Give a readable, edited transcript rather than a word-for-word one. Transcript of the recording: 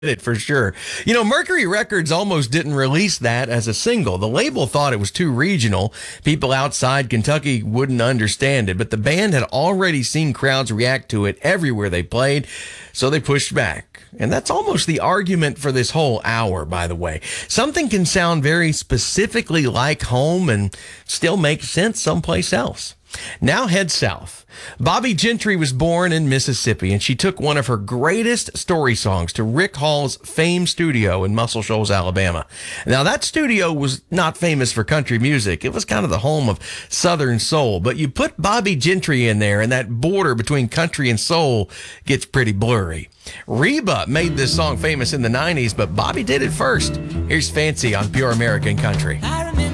it for sure. Mercury Records almost didn't release that as a single. The label thought it was too regional. People outside Kentucky wouldn't understand it, but the band had already seen crowds react to it everywhere they played, so they pushed back. And that's almost the argument for this whole hour, by the way. Something can sound very specifically like home and still make sense someplace else. Now head south. Bobbie Gentry was born in Mississippi, and she took one of her greatest story songs to Rick Hall's Fame Studio in Muscle Shoals, Alabama. Now, that studio was not famous for country music. It was kind of the home of Southern soul. But you put Bobbie Gentry in there, and that border between country and soul gets pretty blurry. Reba made this song famous in the 90s, but Bobbie did it first. Here's Fancy on Pure American Country.